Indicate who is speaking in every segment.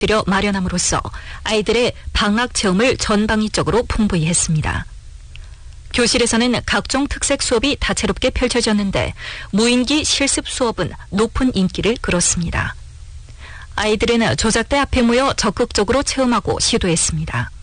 Speaker 1: 들여 마련함으로써 아이들의 방학 체험을 전방위적으로 풍부히 했습니다. 교실에서는 각종 특색 수업이 다채롭게 펼쳐졌는데 무인기 실습 수업은 높은 인기를 끌었습니다. 아이들은 조작대 앞에 모여 적극적으로 체험하고 시도했습니다.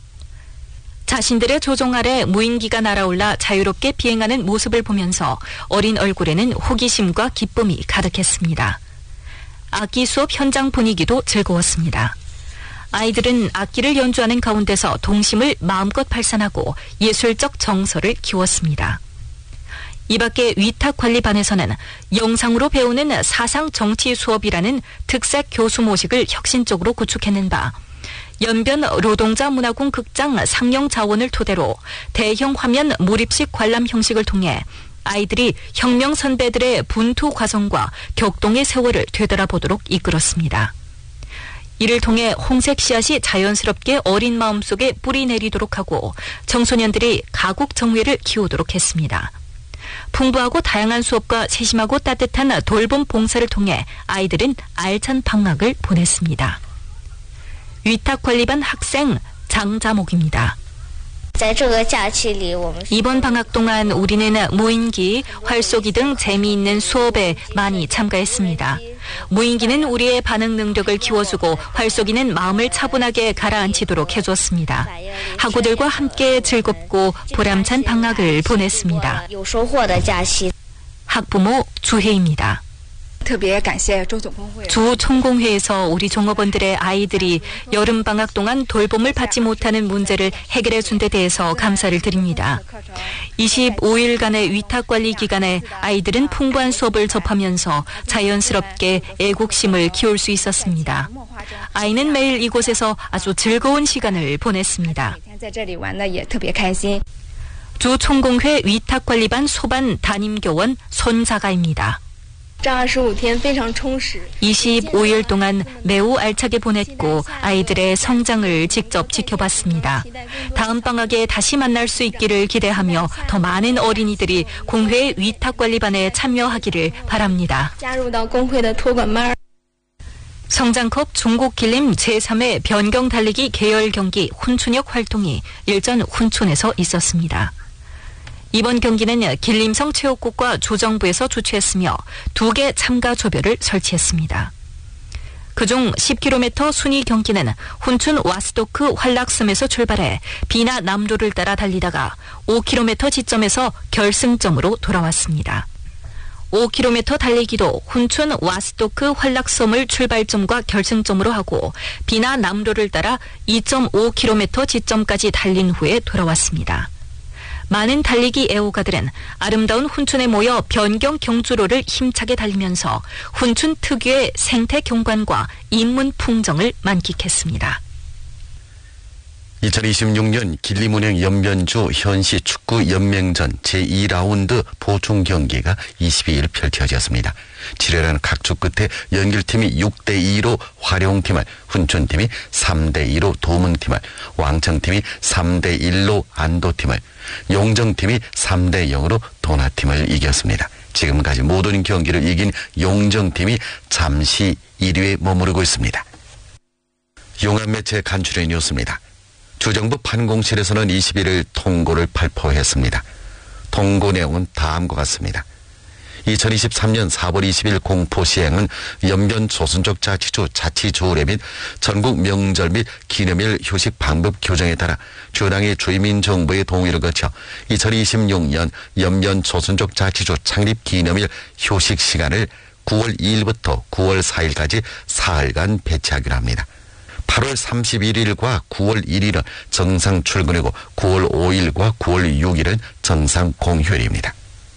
Speaker 1: 자신들의 조종 아래 무인기가 날아올라 자유롭게 비행하는 모습을 보면서 어린 얼굴에는 호기심과 기쁨이 가득했습니다. 악기 수업 현장 분위기도 즐거웠습니다. 아이들은 악기를 연주하는 가운데서 동심을 마음껏 발산하고 예술적 정서를 키웠습니다. 이 밖에 위탁관리반에서는 영상으로 배우는 사상 정치 수업이라는 특색 교수 모식을 혁신적으로 구축해낸 바 연변 노동자 문화궁 극장 상영 자원을 토대로 대형 화면 몰입식 관람 형식을 통해 아이들이 혁명 선배들의 분투 과정과 격동의 세월을 되돌아보도록 이끌었습니다. 이를 통해 홍색 씨앗이 자연스럽게 어린 마음속에 뿌리 내리도록 하고 청소년들이 가국 정회를 키우도록 했습니다. 풍부하고 다양한 수업과 세심하고 따뜻한 돌봄 봉사를 통해 아이들은 알찬 방학을 보냈습니다. 위탁관리반 학생 장자목입니다. 이번 방학 동안 우리는 무인기, 활쏘기 등 재미있는 수업에 많이 참가했습니다. 무인기는 우리의 반응 능력을 키워주고 활쏘기는 마음을 차분하게 가라앉히도록 해줬습니다. 학우들과 함께 즐겁고 보람찬 방학을 보냈습니다. 학부모 주혜입니다. 주 총공회에서 우리 종업원들의 아이들이 여름방학 동안 돌봄을 받지 못하는 문제를 해결해 준 데 대해서 감사를 드립니다. 25일간의 위탁관리 기간에 아이들은 풍부한 수업을 접하면서 자연스럽게 애국심을 키울 수 있었습니다. 아이는 매일 이곳에서 아주 즐거운 시간을 보냈습니다. 주 총공회 위탁관리반 소반 담임교원 손자가입니다. 25일 동안 매우 알차게 보냈고 아이들의 성장을 직접 지켜봤습니다. 다음 방학에 다시 만날 수 있기를 기대하며 더 많은 어린이들이 공회 위탁관리반에 참여하기를 바랍니다. 성장컵 중국 길림 제3회 변경 달리기 계열 경기 훈춘역 활동이 일전 훈춘에서 있었습니다. 이번 경기는 길림성 체육국과 조정부에서 주최했으며 2개 참가 조별을 설치했습니다. 그중 10km 순위 경기는 훈춘 와스도크 환락섬에서 출발해 비나 남도를 따라 달리다가 5km 지점에서 결승점으로 돌아왔습니다. 5km 달리기도 훈춘 와스도크 환락섬을 출발점과 결승점으로 하고 비나 남도를 따라 2.5km 지점까지 달린 후에 돌아왔습니다. 많은 달리기 애호가들은 아름다운 훈춘에 모여 변경 경주로를 힘차게 달리면서 훈춘 특유의 생태 경관과 인문 풍정을 만끽했습니다.
Speaker 2: 2026년 길림운행 연변주 현시 축구 연맹전 제2라운드 보충 경기가 22일 펼쳐졌습니다. 치열한 각축 끝에 연길팀이 6대2로 화룡팀을, 훈춘팀이 3대2로 도문팀을, 왕청팀이 3대1로 안도팀을, 용정팀이 3대0으로 도나팀을 이겼습니다. 지금까지 모든 경기를 이긴 용정팀이 잠시 1위에 머무르고 있습니다. 용암매체 간추린 뉴스입니다. 주정부 판공실에서는 21일 통고를 발표했습니다. 통고 내용은 다음과 같습니다. 2023년 4월 20일 공포 시행은 연변 조선족 자치주 자치조례 및 전국 명절 및 기념일 휴식 방법 교정에 따라 주당의 주민정부의 동의를 거쳐 2026년 연변 조선족 자치주 창립 기념일 휴식 시간을 9월 2일부터 9월 4일까지 사흘간 배치하기로 합니다. 8월 31일과 9월 1일은 정상 출근이고 9월 5일과 9월 6일은 정상 공휴일입니다.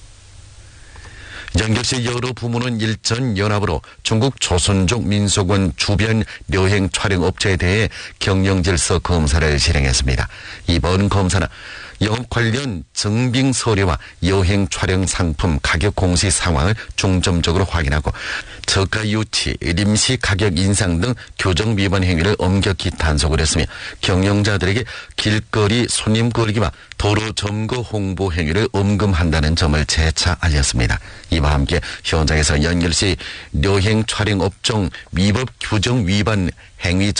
Speaker 2: 연결시 여러 부문은 일전 연합으로 중국 조선족 민속원 주변 여행 촬영 업체에 대해 경영질서 검사를 실행했습니다. 이번 검사는 영업 관련 증빙 서류와 여행 촬영 상품 가격 공시 상황을 중점적으로 확인하고 저가 유치, 임시 가격 인상 등 규정 위반 행위를 엄격히 단속을 했으며 경영자들에게 길거리 손님 거리기와 도로 점거 홍보 행위를 엄금한다는 점을 재차 알렸습니다. 이와 함께 현장에서 연결시 여행 촬영 업종 위법 규정 위반 행위